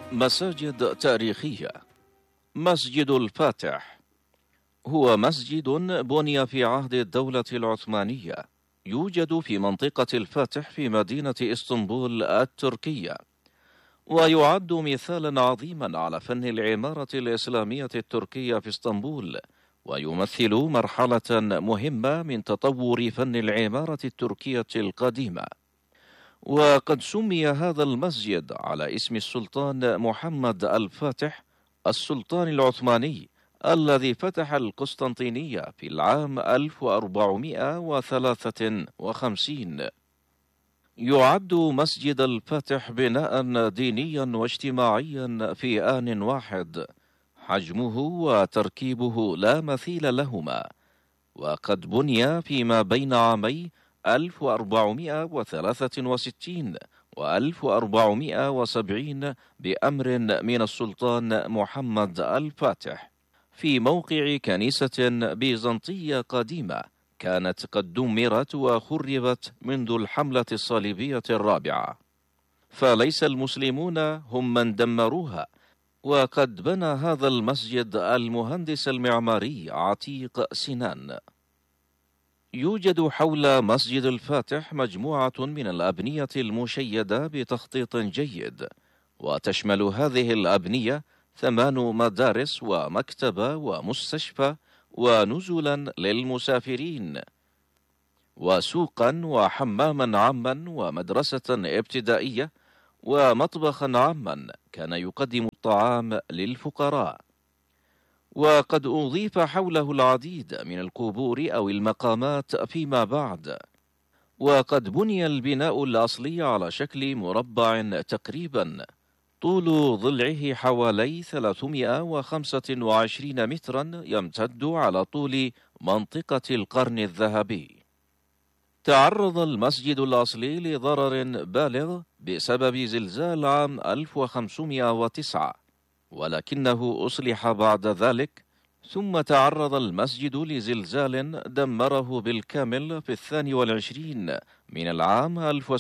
مساجد تاريخية. مسجد الفاتح هو مسجد بني في عهد الدولة العثمانية، يوجد في منطقة الفاتح في مدينة إسطنبول التركية، ويعد مثالا عظيما على فن العمارة الإسلامية التركية في إسطنبول، ويمثل مرحلة مهمة من تطور فن العمارة التركية القديمة. وقد سمي هذا المسجد على اسم السلطان محمد الفاتح السلطان العثماني الذي فتح القسطنطينية في العام 1453. يعد مسجد الفاتح بناء دينيا واجتماعيا في آن واحد، حجمه وتركيبه لا مثيل لهما، وقد بني فيما بين عامي 1463 و 1470 بأمر من السلطان محمد الفاتح، في موقع كنيسة بيزنطية قديمة كانت قد دمرت وخربت منذ الحملة الصليبية الرابعة، فليس المسلمون هم من دمروها. وقد بنى هذا المسجد المهندس المعماري عتيق سنان. يوجد حول مسجد الفاتح مجموعة من الأبنية المشيدة بتخطيط جيد، وتشمل هذه الأبنية 8 مدارس ومكتبة ومستشفى ونزلا للمسافرين، وسوقا وحماما عاما ومدرسة ابتدائية ومطبخا عاما كان يقدم الطعام للفقراء. وقد أضيف حوله العديد من القبور أو المقامات فيما بعد. وقد بني البناء الأصلي على شكل مربع تقريبا، طول ضلعه حوالي 325 مترا، يمتد على طول منطقة القرن الذهبي. تعرض المسجد الأصلي لضرر بالغ بسبب زلزال عام 1509، ولكنه أصلح بعد ذلك، ثم تعرض المسجد لزلزال دمره بالكامل في 22 من العام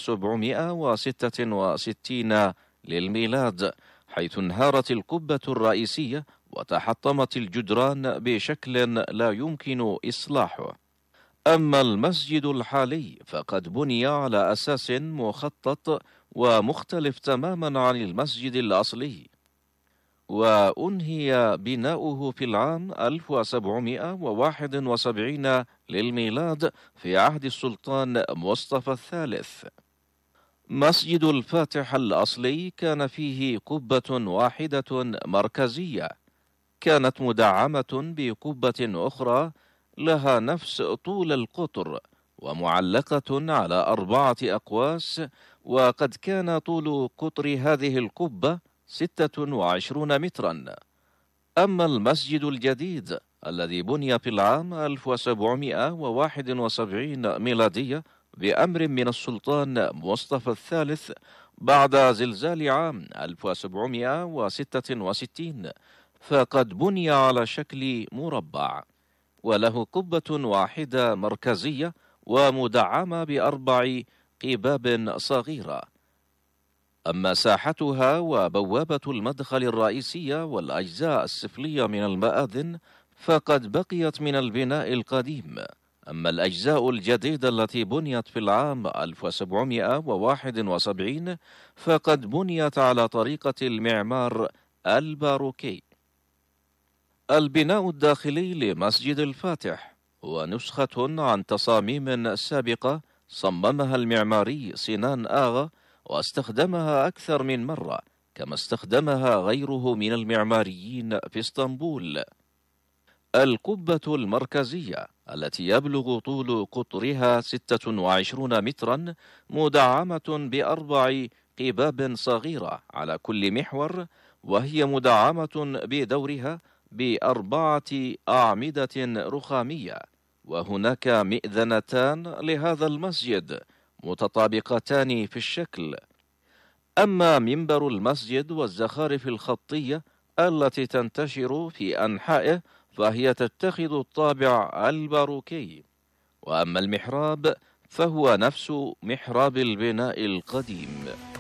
1766 للميلاد، حيث انهارت القبة الرئيسية وتحطمت الجدران بشكل لا يمكن إصلاحه. أما المسجد الحالي فقد بني على أساس مخطط ومختلف تماما عن المسجد الأصلي، وأنهي بناؤه في العام 1771 للميلاد في عهد السلطان مصطفى الثالث. مسجد الفاتح الأصلي كان فيه قبة واحدة مركزية، كانت مدعمة بقبة أخرى لها نفس طول القطر ومعلقة على 4 أقواس، وقد كان طول قطر هذه القبة 26 مترا. أما المسجد الجديد الذي بني في العام 1771 ميلادية بأمر من السلطان مصطفى الثالث بعد زلزال عام 1766، فقد بني على شكل مربع، وله قبة واحدة مركزية ومدعمة ب4 قباب صغيرة. أما ساحتها وبوابة المدخل الرئيسية والأجزاء السفلية من المآذن فقد بقيت من البناء القديم. أما الأجزاء الجديدة التي بنيت في العام 1771 فقد بنيت على طريقة المعمار الباروكي. البناء الداخلي لمسجد الفاتح هو نسخة عن تصاميم سابقة صممها المعماري سنان آغا، واستخدمها أكثر من مرة، كما استخدمها غيره من المعماريين في اسطنبول. القبة المركزية التي يبلغ طول قطرها 26 مترا مدعمة ب4 قباب صغيرة على كل محور، وهي مدعمة بدورها ب4 أعمدة رخامية. وهناك مئذنتان لهذا المسجد متطابقتان في الشكل. أما منبر المسجد والزخارف الخطية التي تنتشر في أنحائه فهي تتخذ الطابع الباروكي. وأما المحراب فهو نفس محراب البناء القديم.